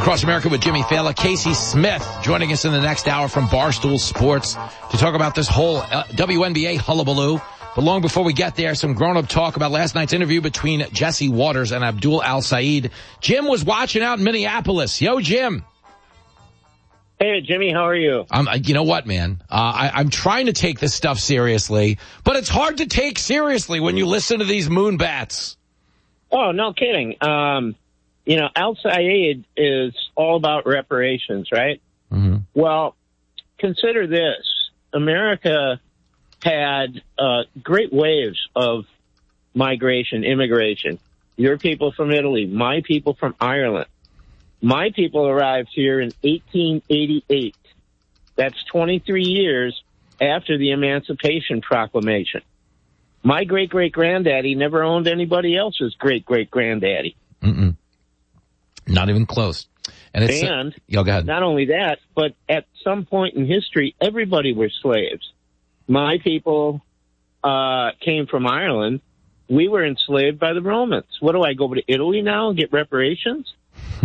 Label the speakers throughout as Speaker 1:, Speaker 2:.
Speaker 1: Across America with Jimmy Fallon. Casey Smith joining us in the next hour from Barstool Sports to talk about this whole WNBA hullabaloo. But long before we get there, some grown-up talk about last night's interview between Jesse Waters and Abdul Al-Said. Jim was watching out in Minneapolis. Yo, Jim.
Speaker 2: Hey, Jimmy, how are you?
Speaker 1: You know what, man? I'm trying to take this stuff seriously, but it's hard to take seriously when you listen to these moonbats.
Speaker 2: Oh, no kidding. Al-Said is all about reparations, right?
Speaker 1: Mm-hmm.
Speaker 2: Well, consider this. America had great waves of immigration. Your people from Italy, my people from Ireland. My people arrived here in 1888. That's 23 years after the Emancipation Proclamation. My great-great-granddaddy never owned anybody else's great-great-granddaddy.
Speaker 1: Mm-mm. Not even close. And go ahead.
Speaker 2: Not only that, but at some point in history, everybody were slaves. My people came from Ireland. We were enslaved by the Romans. What do I go to Italy now and get reparations?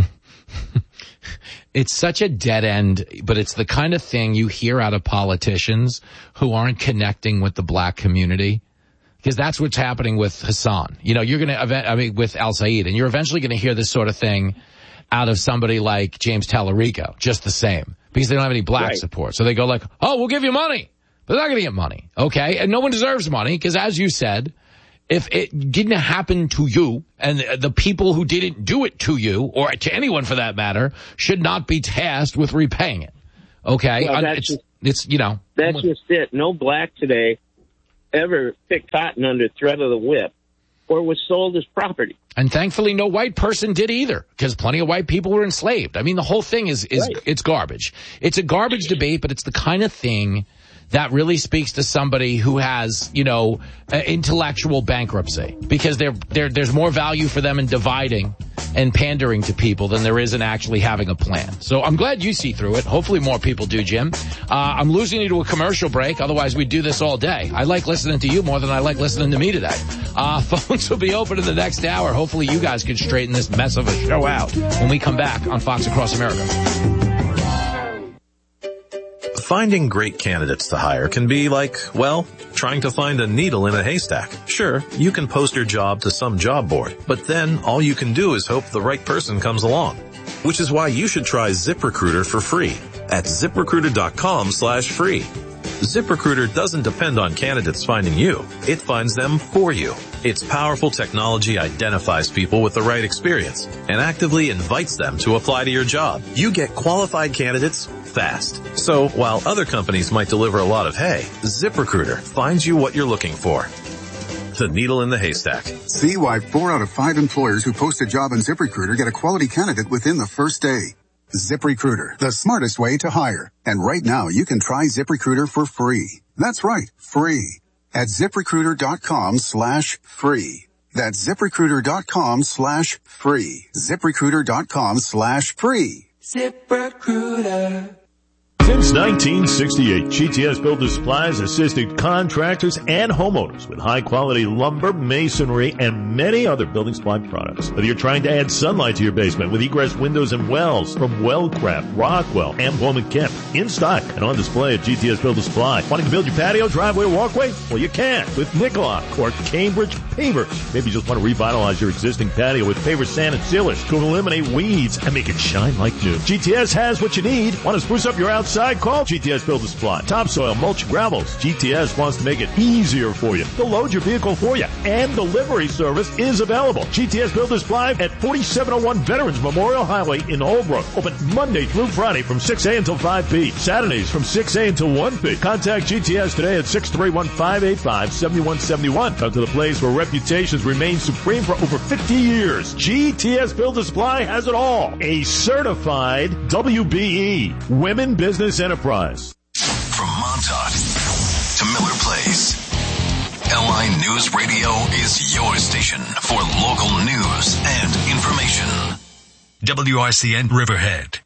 Speaker 1: It's such a dead end, but it's the kind of thing you hear out of politicians who aren't connecting with the black community. Because that's what's happening with Hassan. You know, you're going to, with Al-Said, and you're eventually going to hear this sort of thing out of somebody like James Tallarico, just the same. Because they don't have any black support. So they go like, oh, we'll give you money. But they're not going to get money. Okay? And no one deserves money, because as you said, if it didn't happen to you, and the people who didn't do it to you, or to anyone for that matter, should not be tasked with repaying it. Okay?
Speaker 2: Well, that's just it. No black today ever picked cotton under threat of the whip or was sold as property.
Speaker 1: And thankfully no white person did either, because plenty of white people were enslaved. I mean, the whole thing is right. It's garbage. It's a garbage debate, but it's the kind of thing that really speaks to somebody who has, intellectual bankruptcy, because there's more value for them in dividing and pandering to people than there is in actually having a plan. So I'm glad you see through it. Hopefully more people do, Jim. I'm losing you to a commercial break. Otherwise, we'd do this all day. I like listening to you more than I like listening to me today. Phones will be open in the next hour. Hopefully you guys can straighten this mess of a show out when we come back on Fox Across America.
Speaker 3: Finding great candidates to hire can be like, trying to find a needle in a haystack. Sure, you can post your job to some job board, but then all you can do is hope the right person comes along. Which is why you should try ZipRecruiter for free at ZipRecruiter.com/free. ZipRecruiter doesn't depend on candidates finding you. It finds them for you. Its powerful technology identifies people with the right experience and actively invites them to apply to your job. You get qualified candidates fast. So while other companies might deliver a lot of hay, ZipRecruiter finds you what you're looking for. The needle in the haystack.
Speaker 4: See why 4 out of 5 employers who post a job on ZipRecruiter get a quality candidate within the first day. ZipRecruiter, the smartest way to hire. And right now you can try ZipRecruiter for free. That's right, free. At ZipRecruiter.com/free. That's ZipRecruiter.com/free. ZipRecruiter.com/free.
Speaker 5: ZipRecruiter. Since 1968, GTS Builder Supply has assisted contractors and homeowners with high-quality lumber, masonry, and many other building supply products. Whether you're trying to add sunlight to your basement with egress windows and wells from Wellcraft, Rockwell, and Bowman Kemp, in stock and on display at GTS Builder Supply. Wanting to build your patio, driveway, or walkway? Well, you can with Nicolak or Cambridge Pavers. Maybe you just want to revitalize your existing patio with paver sand and sealers to eliminate weeds and make it shine like new. GTS has what you need. Want to spruce up your outside? Call GTS Builder Supply. Topsoil, mulch, gravels. GTS wants to make it easier for you. They'll load your vehicle for you, and delivery service is available. GTS Builder Supply at 4701 Veterans Memorial Highway in Holbrook. Open Monday through Friday from 6 a.m. until 5 p. Saturdays from 6 a.m. until 1 p. Contact GTS today at 631-585-7171. Come to the place where reputations remain supreme for over 50 years. GTS Builder Supply has it all. A certified WBE. Women Business Enterprise.
Speaker 6: From Montauk to Miller Place, LI News Radio is your station for local news and information. WRCN Riverhead.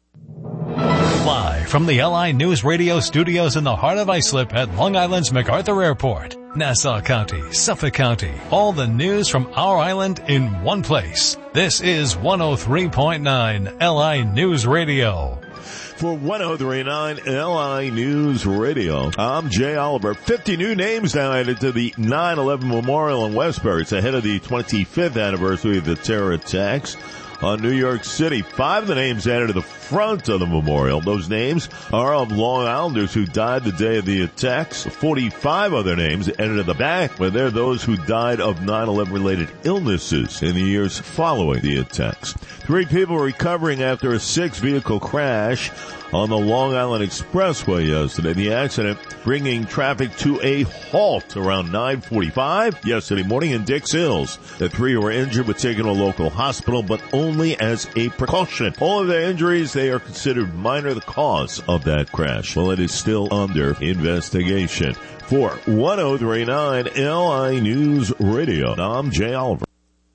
Speaker 7: Live from the LI News Radio studios in the heart of Islip at Long Island's MacArthur Airport. Nassau County, Suffolk County, all the news from our island in one place. This is 103.9 LI News Radio.
Speaker 5: For 103.9 LI News Radio, I'm Jay Oliver. 50 new names now added to the 9/11 Memorial in Westbury. It's ahead of the 25th anniversary of the terror attacks on New York City. 5 of the names added to the front of the memorial. Those names are of Long Islanders who died the day of the attacks. 45 other names added to the back, but they're those who died of 9/11 related illnesses in the years following the attacks. 3 people recovering after a 6-vehicle crash on the Long Island Expressway yesterday. The accident bringing traffic to a halt around 9:45 yesterday morning in Dix Hills. The 3 who were injured were taken to a local hospital, but only as a precaution. All of their injuries, they are considered minor, the cause of that crash. Well, it is still under investigation. For 103.9 LI News Radio, I'm Jay Oliver.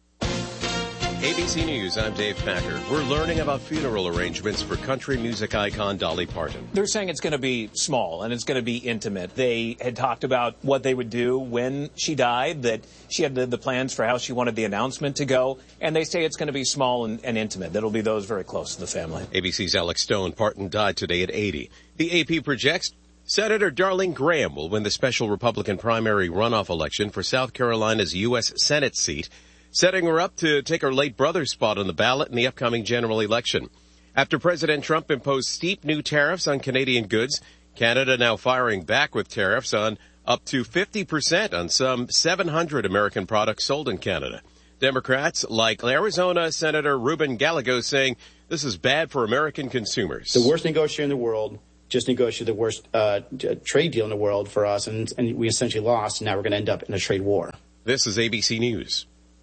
Speaker 8: ABC News, I'm Dave Packer. We're learning about funeral arrangements for country music icon Dolly Parton.
Speaker 9: They're saying it's going to be small and it's going to be intimate. They had talked about what they would do when she died, that she had the plans for how she wanted the announcement to go, and they say it's going to be small and intimate. That'll be those very close to the family.
Speaker 8: ABC's Alex Stone. Parton died today at 80. The AP projects Senator Darlene Graham will win the special Republican primary runoff election for South Carolina's U.S. Senate seat, setting her up to take her late brother's spot on the ballot in the upcoming general election. After President Trump imposed steep new tariffs on Canadian goods, Canada now firing back with tariffs on up to 50% on some 700 American products sold in Canada. Democrats, like Arizona Senator Ruben Gallego, saying this is bad for American consumers.
Speaker 10: The worst negotiator in the world just negotiated the worst trade deal in the world for us, and we essentially lost, and now we're going to end up in a trade war.
Speaker 8: This is ABC News.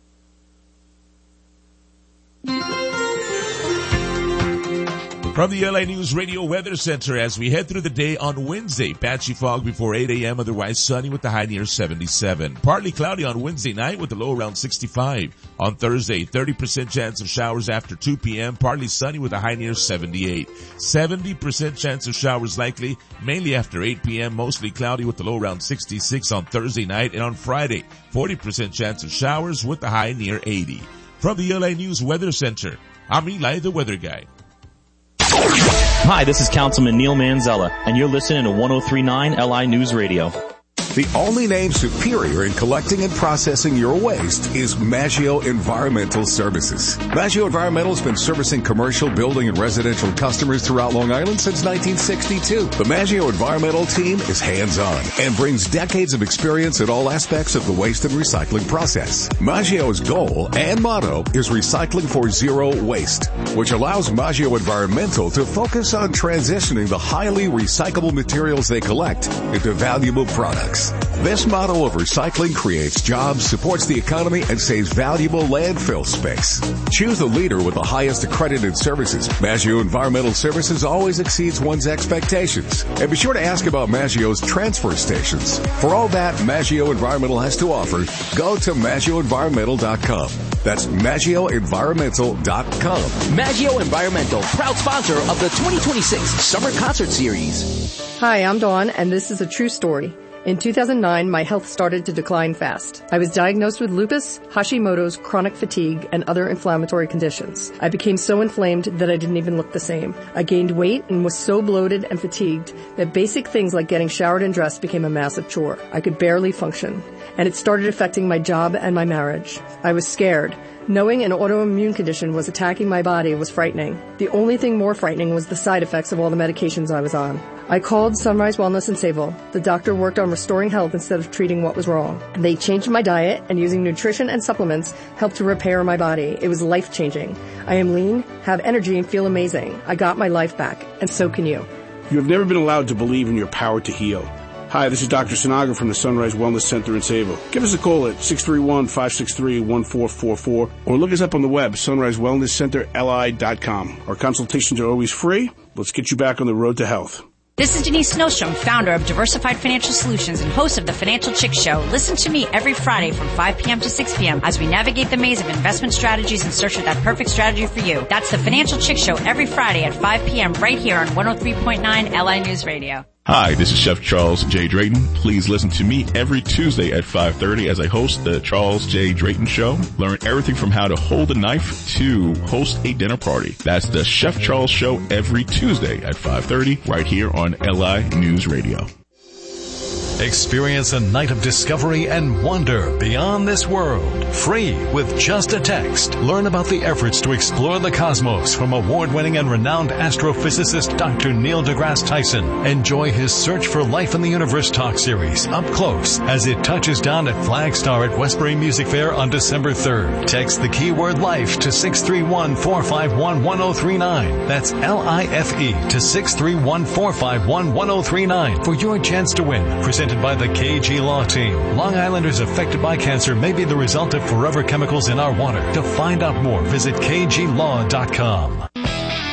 Speaker 11: From the LA News Radio Weather Center, as we head through the day on Wednesday, patchy fog before 8 a.m., otherwise sunny with the high near 77. Partly cloudy on Wednesday night with the low around 65. On Thursday, 30% chance of showers after 2 p.m., partly sunny with a high near 78. 70% chance of showers likely, mainly after 8 p.m., mostly cloudy with the low around 66 on Thursday night. And on Friday, 40% chance of showers with the high near 80. From the LA News Weather Center, I'm Eli, the weather guy.
Speaker 12: Hi, this is Councilman Neil Manzella, and you're listening to 103.9 LI News Radio.
Speaker 13: The only name superior in collecting and processing your waste is Maggio Environmental Services. Maggio Environmental has been servicing commercial, building, and residential customers throughout Long Island since 1962. The Maggio Environmental team is hands-on and brings decades of experience in all aspects of the waste and recycling process. Maggio's goal and motto is recycling for zero waste, which allows Maggio Environmental to focus on transitioning the highly recyclable materials they collect into valuable products. This model of recycling creates jobs, supports the economy, and saves valuable landfill space. Choose a leader with the highest accredited services. Maggio Environmental Services always exceeds one's expectations. And be sure to ask about Maggio's transfer stations. For all that Maggio Environmental has to offer, go to MaggioEnvironmental.com. That's MaggioEnvironmental.com.
Speaker 14: Maggio Environmental, proud sponsor of the 2026 Summer Concert Series.
Speaker 15: Hi, I'm Dawn, and this is a true story. In 2009, my health started to decline fast. I was diagnosed with lupus, Hashimoto's, chronic fatigue, and other inflammatory conditions. I became so inflamed that I didn't even look the same. I gained weight and was so bloated and fatigued that basic things like getting showered and dressed became a massive chore. I could barely function, and it started affecting my job and my marriage. I was scared. Knowing an autoimmune condition was attacking my body was frightening. The only thing more frightening was the side effects of all the medications I was on. I called Sunrise Wellness in Sayville. The doctor worked on restoring health instead of treating what was wrong. They changed my diet, and using nutrition and supplements helped to repair my body. It was life-changing. I am lean, have energy, and feel amazing. I got my life back, and so can you.
Speaker 16: You have never been allowed to believe in your power to heal. Hi, this is Dr. Sinaga from the Sunrise Wellness Center in Sayville. Give us a call at 631-563-1444 or look us up on the web, sunrisewellnesscenterli.com. Our consultations are always free. Let's get you back on the road to health.
Speaker 17: This is Denise Snowstrom, founder of Diversified Financial Solutions and host of the Financial Chick Show. Listen to me every Friday from 5 p.m. to 6 p.m. as we navigate the maze of investment strategies in search of that perfect strategy for you. That's the Financial Chick Show every Friday at 5 p.m. right here on 103.9 LI News Radio.
Speaker 18: Hi, this is Chef Charles J. Drayton. Please listen to me every Tuesday at 5:30 as I host the Charles J. Drayton Show. Learn everything from how to hold a knife to host a dinner party. That's the Chef Charles Show every Tuesday at 5:30 right here on LI News Radio.
Speaker 7: Experience a night of discovery and wonder beyond this world. Free with just a text. Learn about the efforts to explore the cosmos from award-winning and renowned astrophysicist Dr. Neil deGrasse Tyson. Enjoy his Search for Life in the Universe talk series up close as it touches down at Flagstar at Westbury Music Fair on December 3rd. Text the keyword LIFE to 631-451-1039. That's LIFE to 631-451-1039 for your chance to win. Presented by the KG Law Team. Long Islanders affected by cancer may be the result of forever chemicals in our water. To find out more, visit kglaw.com.